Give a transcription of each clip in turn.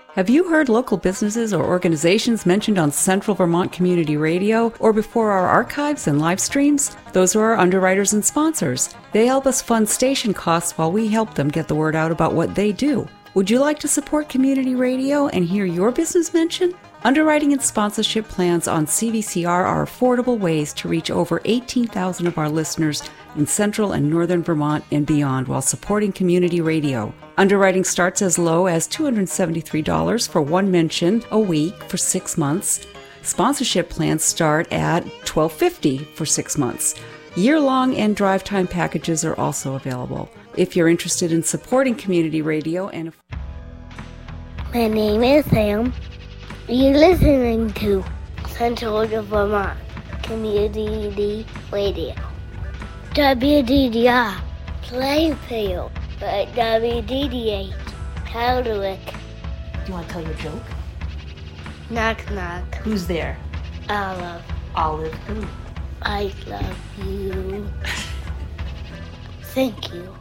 Have you heard local businesses or organizations mentioned on Central Vermont Community Radio or before our archives and live streams? Those are our underwriters and sponsors. They help us fund station costs while we help them get the word out about what they do. Would you like to support community radio and hear your business mentioned? Underwriting and sponsorship plans on CVCR are affordable ways to reach over 18,000 of our listeners in central and northern Vermont and beyond while supporting community radio. Underwriting starts as low as $273 for one mention a week for 6 months. Sponsorship plans start at $12.50 for 6 months. Year-long and drive time packages are also available. If you're interested in supporting community radio and... My name is Sam. You're listening to Central Vermont Community Radio. WDDR, Plainfield, but WDDH, Hardwick. Do you want to tell your joke? Knock, knock. Who's there? Olive. Olive who? I love you. Thank you.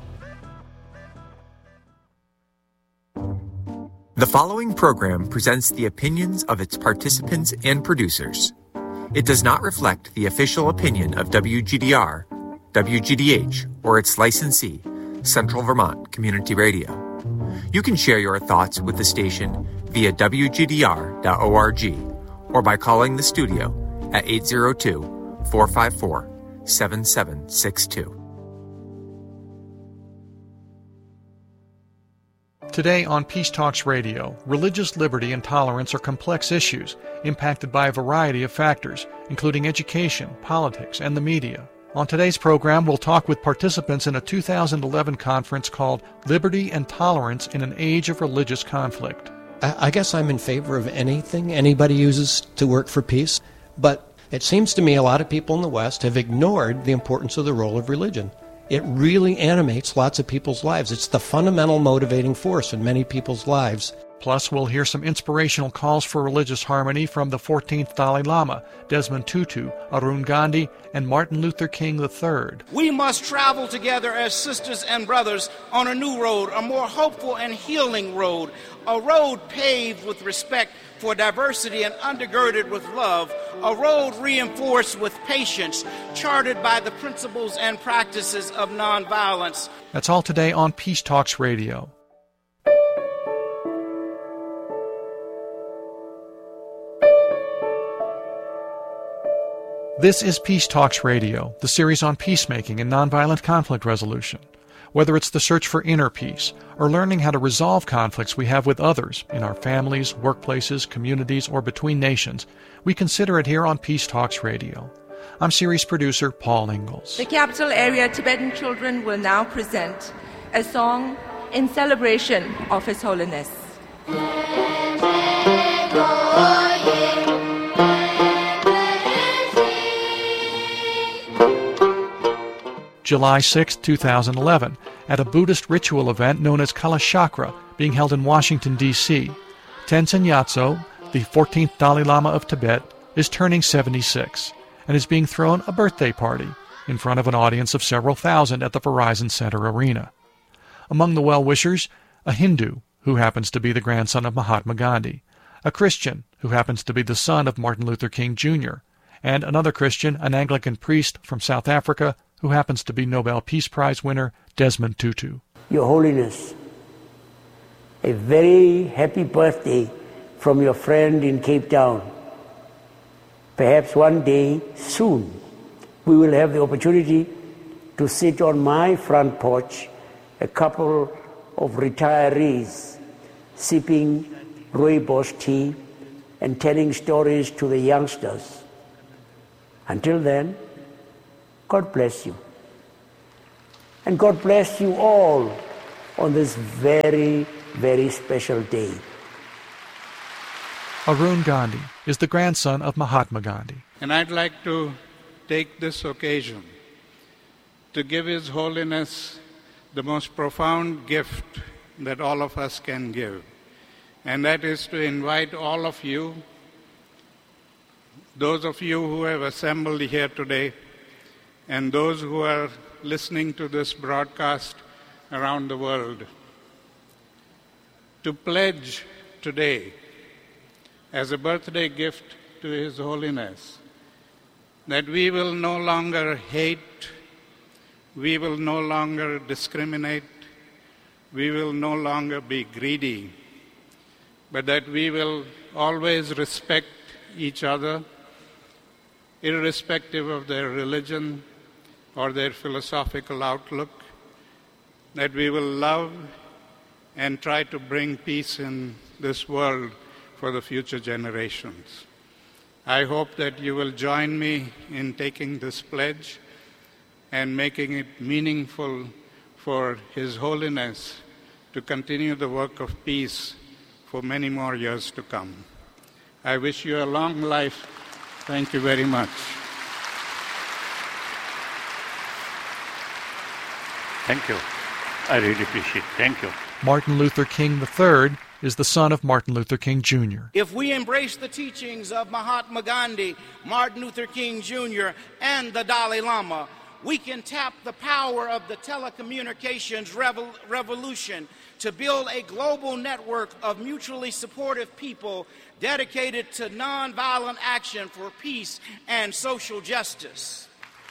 The following program presents the opinions of its participants and producers. It does not reflect the official opinion of WGDR, WGDH, or its licensee, Central Vermont Community Radio. You can share your thoughts with the station via WGDR.org or by calling the studio at 802-454-7762. Today on Peace Talks Radio, religious liberty and tolerance are complex issues impacted by a variety of factors, including education, politics, and the media. On today's program, we'll talk with participants in a 2011 conference called Liberty and Tolerance in an Age of Religious Conflict. I guess I'm in favor of anything anybody uses to work for peace, but it seems to me a lot of people in the West have ignored the importance of the role of religion. It really animates lots of people's lives. It's the fundamental motivating force in many people's lives. Plus, we'll hear some inspirational calls for religious harmony from the 14th Dalai Lama, Desmond Tutu, Arun Gandhi, and Martin Luther King III. We must travel together as sisters and brothers on a new road, a more hopeful and healing road, a road paved with respect for diversity and undergirded with love, a road reinforced with patience, charted by the principles and practices of nonviolence. That's all today on Peace Talks Radio. This is Peace Talks Radio, the series on peacemaking and nonviolent conflict resolution. Whether it's the search for inner peace or learning how to resolve conflicts we have with others in our families, workplaces, communities, or between nations, we consider it here on Peace Talks Radio. I'm series producer Paul Ingalls. The Capital Area Tibetan children will now present a song in celebration of His Holiness. July 6, 2011, at a Buddhist ritual event known as Kalachakra, being held in Washington, D.C. Tenzin Gyatso, the 14th Dalai Lama of Tibet, is turning 76 and is being thrown a birthday party in front of an audience of several thousand at the Verizon Center Arena. Among the well-wishers, a Hindu, who happens to be the grandson of Mahatma Gandhi, a Christian, who happens to be the son of Martin Luther King, Jr., and another Christian, an Anglican priest from South Africa, who happens to be Nobel Peace Prize winner Desmond Tutu. Your Holiness, a very happy birthday from your friend in Cape Town. Perhaps one day soon we will have the opportunity to sit on my front porch, a couple of retirees sipping rooibos tea and telling stories to the youngsters. Until then, God bless you. And God bless you all on this very, very special day. Arun Gandhi is the grandson of Mahatma Gandhi. And I'd like to take this occasion to give His Holiness the most profound gift that all of us can give. And that is to invite all of you, those of you who have assembled here today, and those who are listening to this broadcast around the world, to pledge today as a birthday gift to His Holiness, that we will no longer hate, we will no longer discriminate, we will no longer be greedy, but that we will always respect each other, irrespective of their religion or their philosophical outlook, that we will love and try to bring peace in this world for the future generations. I hope that you will join me in taking this pledge and making it meaningful for His Holiness to continue the work of peace for many more years to come. I wish you a long life. Thank you very much. Thank you. I really appreciate it. Thank you. Martin Luther King III is the son of Martin Luther King Jr. If we embrace the teachings of Mahatma Gandhi, Martin Luther King Jr., and the Dalai Lama, we can tap the power of the telecommunications revolution to build a global network of mutually supportive people dedicated to nonviolent action for peace and social justice.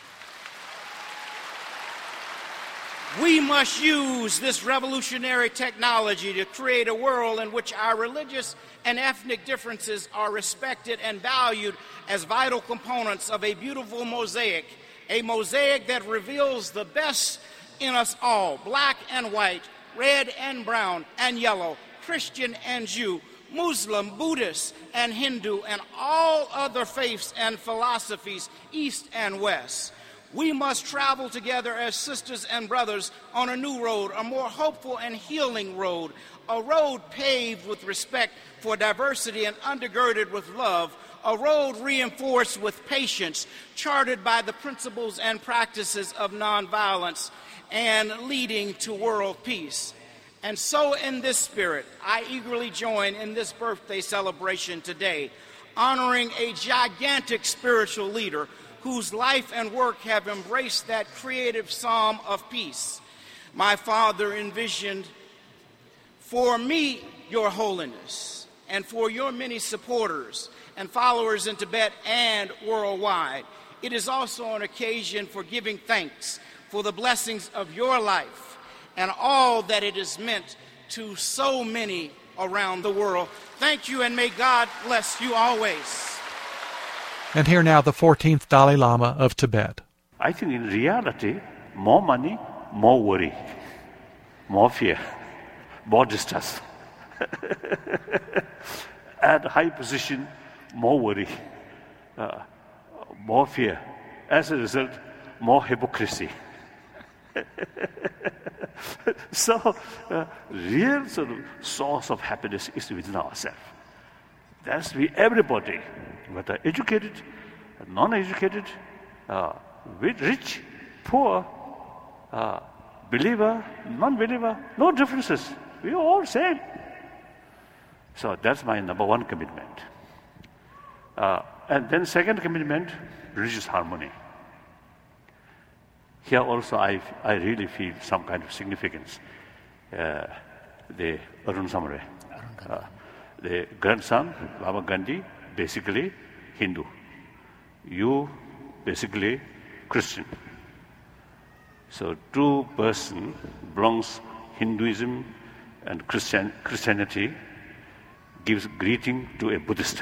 We must use this revolutionary technology to create a world in which our religious and ethnic differences are respected and valued as vital components of a beautiful mosaic, a mosaic that reveals the best in us all, black and white, red and brown and yellow, Christian and Jew, Muslim, Buddhist and Hindu, and all other faiths and philosophies, East and West. We must travel together as sisters and brothers on a new road, a more hopeful and healing road, a road paved with respect for diversity and undergirded with love, a road reinforced with patience, charted by the principles and practices of nonviolence, and leading to world peace. And so in this spirit, I eagerly join in this birthday celebration today, honoring a gigantic spiritual leader whose life and work have embraced that creative psalm of peace. My father envisioned for me, Your Holiness, and for your many supporters and followers in Tibet and worldwide. It is also an occasion for giving thanks for the blessings of your life and all that it has meant to so many around the world. Thank you, and may God bless you always. And here now the 14th Dalai Lama of Tibet. I think in reality, more money, more worry, more fear, more distress. At high position, more worry, more fear. As a result, more hypocrisy. So, real sort of source of happiness is within ourselves. That's everybody, whether educated, non-educated, rich, poor, believer, non-believer, no differences. We are all same. So that's my number one commitment. And then second commitment, religious harmony. Here also I really feel some kind of significance. The Arun Samare, the grandson, Lama Gandhi, basically Hindu. You basically Christian. So two person belongs Hinduism and Christianity gives greeting to a Buddhist.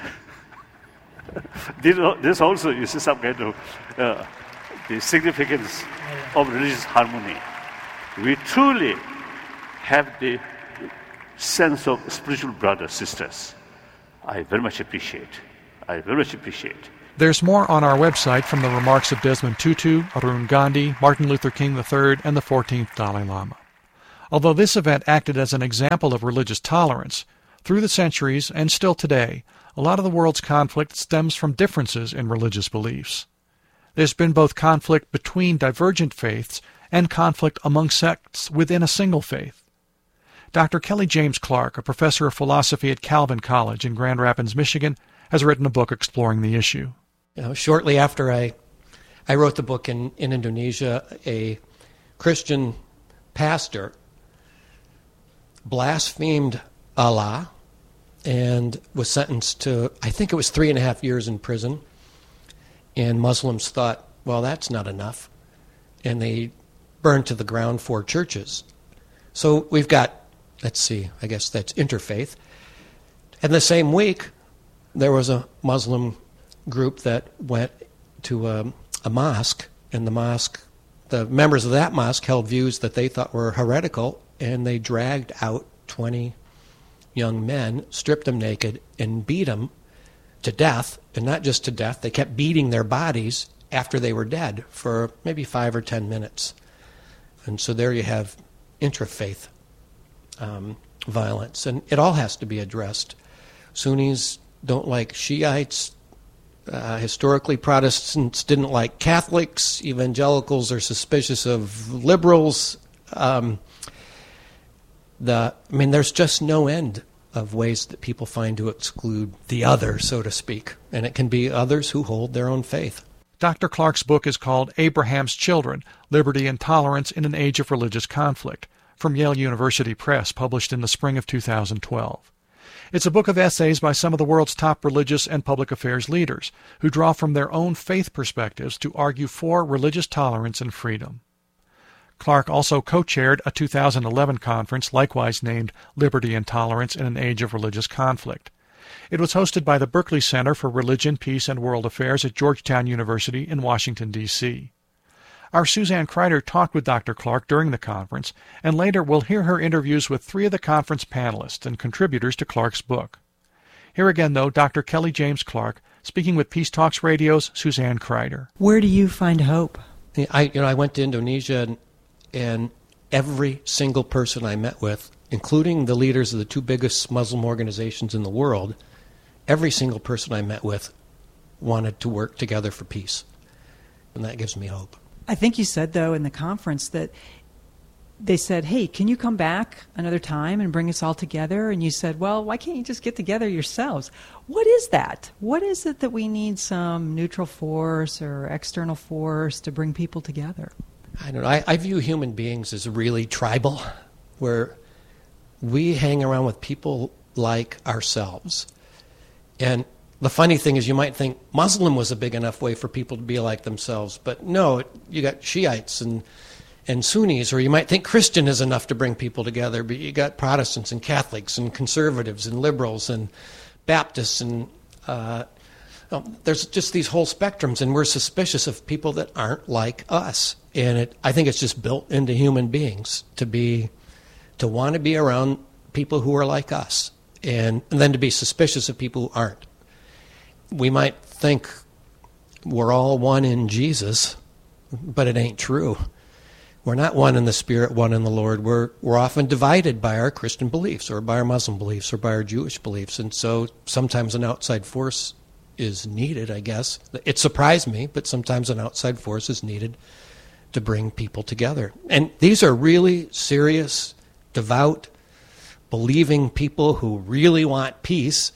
This also is some kind of the significance of religious harmony. We truly have the sense of spiritual brothers, sisters. I very much appreciate. There's more on our website from the remarks of Desmond Tutu, Arun Gandhi, Martin Luther King III, and the 14th Dalai Lama. Although this event acted as an example of religious tolerance, through the centuries and still today, a lot of the world's conflict stems from differences in religious beliefs. There's been both conflict between divergent faiths and conflict among sects within a single faith. Dr. Kelly James Clark, a professor of philosophy at Calvin College in Grand Rapids, Michigan, has written a book exploring the issue. Shortly after I wrote the book in Indonesia, a Christian pastor blasphemed Allah and was sentenced to, I think it was 3.5 years in prison. And Muslims thought, well, that's not enough. And they burned to the ground 4 churches. So we've got, let's see, I guess that's interfaith. And the same week, there was a Muslim group that went to a mosque, and the members of that mosque held views that they thought were heretical, and they dragged out 20 young men, stripped them naked, and beat them to death. And not just to death, they kept beating their bodies after they were dead for maybe 5 or 10 minutes. And so there you have interfaith violence, and it all has to be addressed. Sunnis don't like Shiites. Historically, Protestants didn't like Catholics. Evangelicals are suspicious of liberals. There's just no end of ways that people find to exclude the other, so to speak. And it can be others who hold their own faith. Dr. Clark's book is called Abraham's Children, Liberty and Tolerance in an Age of Religious Conflict, from Yale University Press, published in the spring of 2012. It's a book of essays by some of the world's top religious and public affairs leaders, who draw from their own faith perspectives to argue for religious tolerance and freedom. Clark also co-chaired a 2011 conference likewise named Liberty and Tolerance in an Age of Religious Conflict. It was hosted by the Berkeley Center for Religion, Peace, and World Affairs at Georgetown University in Washington, D.C. Our Suzanne Kreider talked with Dr. Clark during the conference, and later we'll hear her interviews with 3 of the conference panelists and contributors to Clark's book. Here again, though, Dr. Kelly James Clark, speaking with Peace Talks Radio's Suzanne Kreider. Where do you find hope? I went to Indonesia, and every single person I met with, including the leaders of the 2 biggest Muslim organizations in the world, every single person I met with wanted to work together for peace. And that gives me hope. I think you said, though, in the conference that they said, hey, can you come back another time and bring us all together? And you said, well, why can't you just get together yourselves? What is that? What is it that we need some neutral force or external force to bring people together? I don't know. I view human beings as really tribal, where we hang around with people like ourselves. And the funny thing is, you might think Muslim was a big enough way for people to be like themselves, but no, you got Shiites and Sunnis, or you might think Christian is enough to bring people together, but you got Protestants and Catholics and conservatives and liberals and Baptists, and there's just these whole spectrums, and we're suspicious of people that aren't like us. And I think it's just built into human beings to want to be around people who are like us, and then to be suspicious of people who aren't. We might think we're all one in Jesus, but it ain't true. We're not one in the Spirit, one in the Lord. We're often divided by our Christian beliefs, or by our Muslim beliefs, or by our Jewish beliefs. And so sometimes an outside force is needed, I guess. It surprised me, but sometimes an outside force is needed to bring people together. And these are really serious, devout, believing people who really want peace.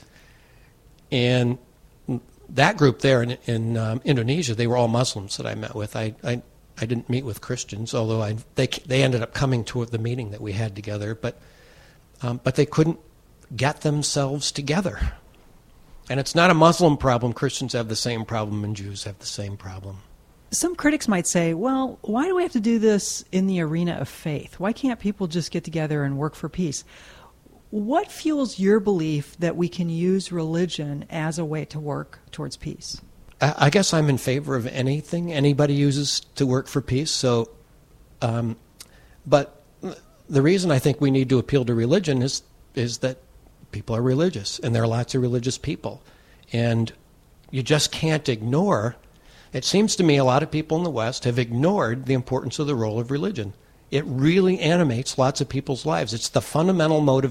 And that group there in Indonesia, they were all Muslims that I met with. I didn't meet with Christians, although they ended up coming to the meeting that we had together. But they couldn't get themselves together. And it's not a Muslim problem. Christians have the same problem, and Jews have the same problem. Some critics might say, well, why do we have to do this in the arena of faith? Why can't people just get together and work for peace? What fuels your belief that we can use religion as a way to work towards peace? I guess I'm in favor of anything anybody uses to work for peace. So, but the reason I think we need to appeal to religion is that people are religious, and there are lots of religious people. And you just can't ignore. It seems to me a lot of people in the West have ignored the importance of the role of religion. It really animates lots of people's lives. It's the fundamental motivation